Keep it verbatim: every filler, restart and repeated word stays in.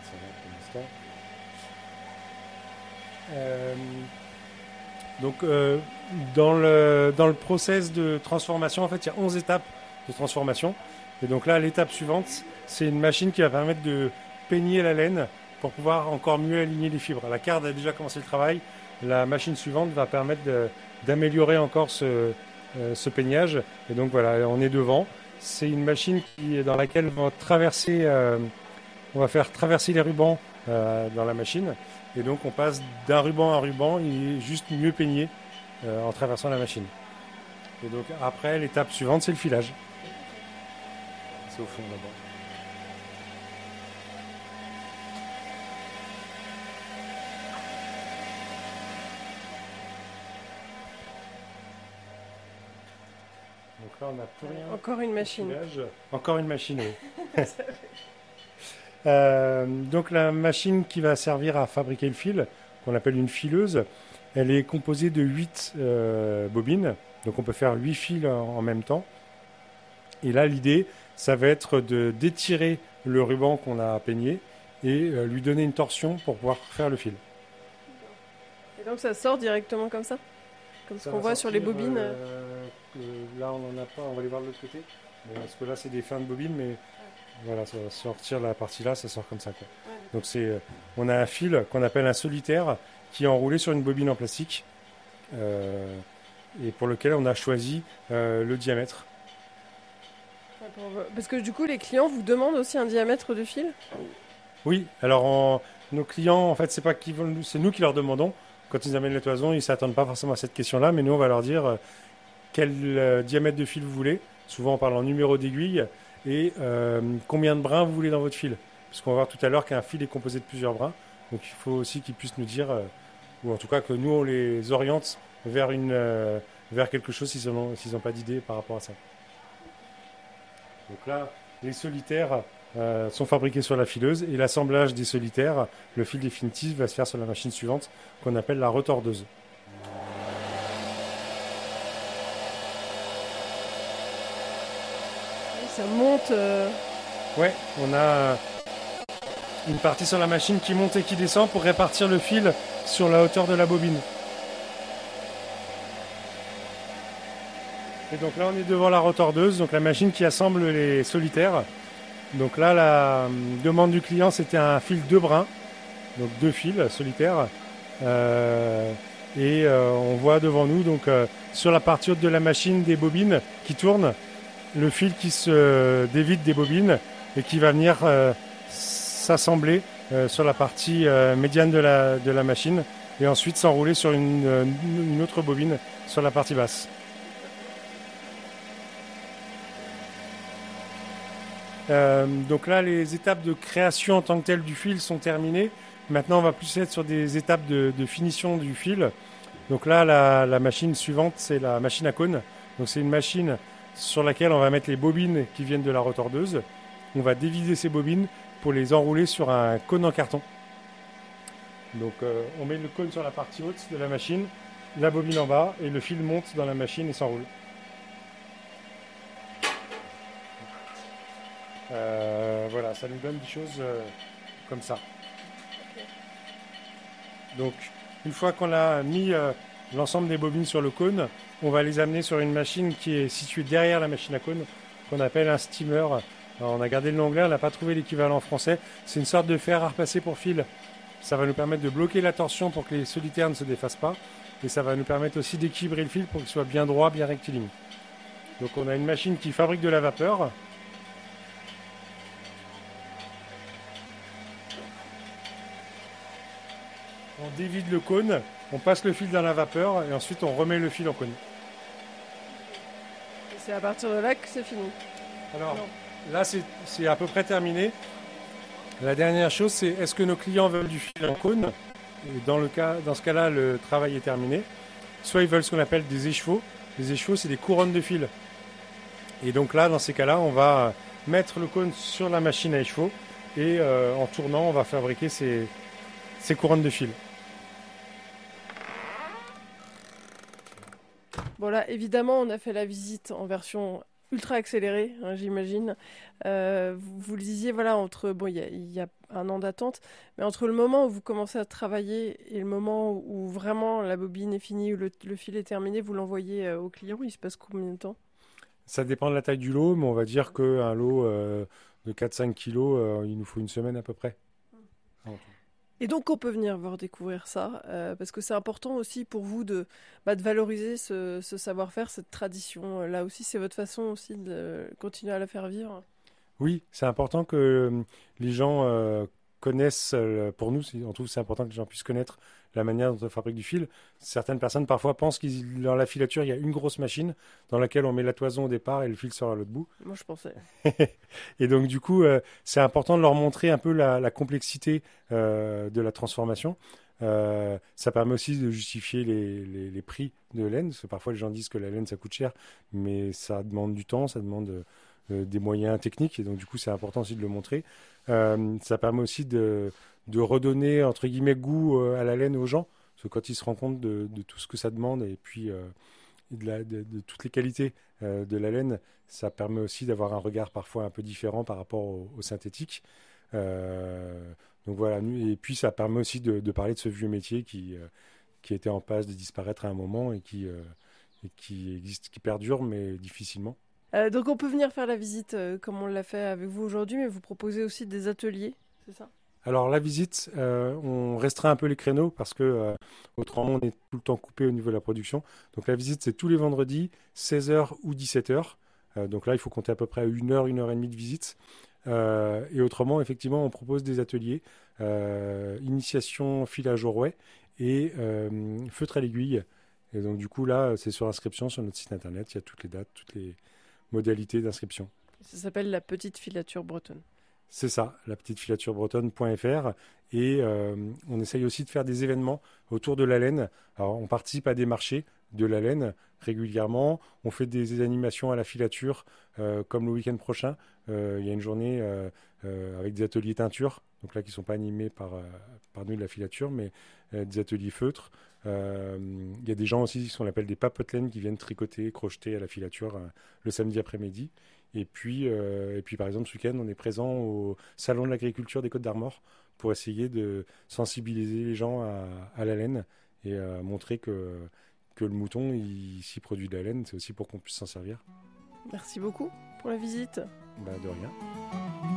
Ça va pour l'instant. Euh, donc, euh, dans le, dans le process de transformation, en fait, il y a onze étapes de transformation. Et donc là, l'étape suivante, c'est une machine qui va permettre de peigner la laine pour pouvoir encore mieux aligner les fibres. La carde a déjà commencé le travail. La machine suivante va permettre de- d'améliorer encore ce, euh, ce peignage. Et donc voilà, on est devant. C'est une machine qui, dans laquelle on va traverser, euh, on va faire traverser les rubans euh, dans la machine. Et donc on passe d'un ruban à un ruban et juste mieux peigné euh, en traversant la machine. Et donc après, l'étape suivante, c'est le filage. C'est au fond d'abord. Donc là, on n'a plus rien. Encore une au machine. filage. Encore une machine, oui. Euh, donc la machine qui va servir à fabriquer le fil, qu'on appelle une fileuse, elle est composée de huit euh, bobines. Donc on peut faire huit fils en, en même temps. Et là, l'idée, ça va être de d'étirer le ruban qu'on a peigné et euh, lui donner une torsion pour pouvoir faire le fil. Et donc ça sort directement comme ça? Comme ce Ça qu'on va voit sur les sortir. bobines. Euh, que là, on n'en a pas. On va aller voir de l'autre côté. Bon, parce que là, c'est des fins de bobine, mais voilà, ça va sortir la partie là, ça sort comme ça, quoi. Donc c'est, euh, on a un fil qu'on appelle un solitaire qui est enroulé sur une bobine en plastique euh, et pour lequel on a choisi euh, le diamètre. Parce que du coup, les clients vous demandent aussi un diamètre de fil? Oui, alors en- nos clients, en fait, c'est pas qu'ils veulent, c'est nous qui leur demandons. Quand ils amènent les toisons, ils s'attendent pas forcément à cette question-là, mais nous, on va leur dire euh, quel euh, diamètre de fil vous voulez. Souvent, on parle en numéro d'aiguille et euh, combien de brins vous voulez dans votre fil. Parce qu'on va voir tout à l'heure qu'un fil est composé de plusieurs brins. Donc, il faut aussi qu'ils puissent nous dire, euh, ou en tout cas que nous, on les oriente vers, une, euh, vers quelque chose s'ils n'ont s'ils n'ont pas d'idée par rapport à ça. Donc là, les solitaires euh, sont fabriqués sur la fileuse et l'assemblage des solitaires, le fil définitif, va se faire sur la machine suivante qu'on appelle la retordeuse. Ça monte. euh, Ouais, on a une partie sur la machine qui monte et qui descend pour répartir le fil sur la hauteur de la bobine. Et donc là, on est devant la retordeuse, donc la machine qui assemble les solitaires. Donc là, la euh, demande du client, c'était un fil deux brins, donc deux fils solitaires. Euh, et euh, on voit devant nous, donc euh, sur la partie haute de la machine, des bobines qui tournent, le fil qui se dévide des bobines et qui va venir euh, s'assembler euh, sur la partie euh, médiane de la, de la machine et ensuite s'enrouler sur une, euh, une autre bobine sur la partie basse. Euh, donc là, les étapes de création en tant que telle du fil sont terminées. Maintenant, on va plus être sur des étapes de, de finition du fil. Donc là, la, la machine suivante, c'est la machine à cône. Donc c'est une machine sur laquelle on va mettre les bobines qui viennent de la retordeuse. On va déviser ces bobines pour les enrouler sur un cône en carton. Donc euh, on met le cône sur la partie haute de la machine, la bobine en bas et le fil monte dans la machine et s'enroule. Euh, voilà, ça nous donne des choses euh, comme ça. Donc, une fois qu'on a mis euh, l'ensemble des bobines sur le cône, on va les amener sur une machine qui est située derrière la machine à cône, qu'on appelle un steamer. Alors, on a gardé le nom anglais, on n'a pas trouvé l'équivalent français. C'est une sorte de fer à repasser pour fil. Ça va nous permettre de bloquer la torsion pour que les solitaires ne se défassent pas. Et ça va nous permettre aussi d'équilibrer le fil pour qu'il soit bien droit, bien rectiligne. Donc on a une machine qui fabrique de la vapeur. On dévide le cône, on passe le fil dans la vapeur et ensuite on remet le fil en cône. Et c'est à partir de là que c'est fini. Alors Non. là, c'est c'est à peu près terminé. La dernière chose, c'est est-ce que nos clients veulent du fil en cône? Et dans, le cas, dans ce cas-là, le travail est terminé. Soit ils veulent ce qu'on appelle des écheveaux. Les écheveaux, c'est des couronnes de fil. Et donc là, dans ces cas-là, on va mettre le cône sur la machine à écheveaux et euh, en tournant, on va fabriquer ces, ces couronnes de fil. Bon là, évidemment, on a fait la visite en version ultra accéléré, hein, j'imagine. Euh, vous, vous le disiez, voilà, entre, bon, il y a, il y a un an d'attente, mais entre le moment où vous commencez à travailler et le moment où vraiment la bobine est finie, où le, le fil est terminé, vous l'envoyez euh, au client, il se passe combien de temps? Ça dépend de la taille du lot, mais on va dire qu'un lot euh, de quatre cinq kilos, euh, il nous faut une semaine à peu près. En tout. Et donc on peut venir voir découvrir ça, euh, parce que c'est important aussi pour vous de, bah, de valoriser ce, ce savoir-faire, cette tradition. Là aussi, c'est votre façon aussi de continuer à la faire vivre. Oui, c'est important que euh, les gens euh, connaissent, euh, pour nous, c'est- on trouve que c'est important que les gens puissent connaître la manière dont on fabrique du fil. Certaines personnes parfois pensent que dans la filature, il y a une grosse machine dans laquelle on met la toison au départ et le fil sort à l'autre bout. Moi, je pensais. Et donc, du coup, euh, c'est important de leur montrer un peu la, la complexité euh, de la transformation. Euh, ça permet aussi de justifier les, les- les prix de laine, parce que parfois les gens disent que la laine ça coûte cher, mais ça demande du temps, ça demande euh, des moyens techniques, et donc du coup c'est important aussi de le montrer. Euh, ça permet aussi de, de redonner entre guillemets goût euh, à la laine aux gens, parce que quand ils se rendent compte de, de tout ce que ça demande et puis euh, et de, la- de- de toutes les qualités euh, de la laine, ça permet aussi d'avoir un regard parfois un peu différent par rapport au, au synthétique. Euh, donc voilà, nous- et puis ça permet aussi de, de parler de ce vieux métier qui, euh, qui était en passe de disparaître à un moment et qui, euh, et qui existe, qui perdure, mais difficilement. Euh, donc on peut venir faire la visite euh, comme on l'a fait avec vous aujourd'hui, mais vous proposez aussi des ateliers, c'est ça? Alors la visite, euh, on restreint un peu les créneaux parce que euh, autrement on est tout le temps coupé au niveau de la production. Donc la visite c'est tous les vendredis, seize heures ou dix-sept heures. Euh, donc là il faut compter à peu près une heure, une heure et demie de visite. Euh, et autrement effectivement on propose des ateliers, euh, initiation filage au rouet et euh, feutre à l'aiguille. Et donc du coup là c'est sur inscription sur notre site internet, il y a toutes les dates, toutes les modalités d'inscription. Ça s'appelle la petite filature bretonne. C'est ça, la petite filature bretonne.fr. Et euh, on essaye aussi de faire des événements autour de la laine. Alors, on participe à des marchés de la laine régulièrement. On fait des animations à la filature, euh, comme le week-end prochain. Euh, il y a une journée euh, euh, avec des ateliers teinture, donc là qui ne sont pas animés par, euh, par nous de la filature, mais euh, des ateliers feutres. Euh, Il y a des gens aussi, ce qu'on appelle des papotes laine, qui viennent tricoter, crocheter à la filature euh, le samedi après-midi. Et puis, euh, et puis, par exemple, ce week-end, on est présent au Salon de l'agriculture des Côtes d'Armor pour essayer de sensibiliser les gens à, à la laine et à montrer que, que le mouton, il, s'il produit de la laine, c'est aussi pour qu'on puisse s'en servir. Merci beaucoup pour la visite. Bah, de rien.